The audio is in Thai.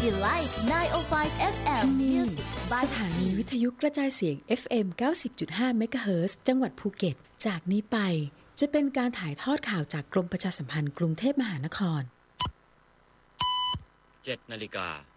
Delight 905 FM ที่นี่สถานีวิทยุกระจายเสียง FM 90.5 เมกะเฮิรตซ์จังหวัดภูเก็ตจากนี้ไปจะเป็นการถ่ายทอดข่าวจากกรมประชาสัมพันธ์กรุงเทพมหานคร 7 นาฬิกา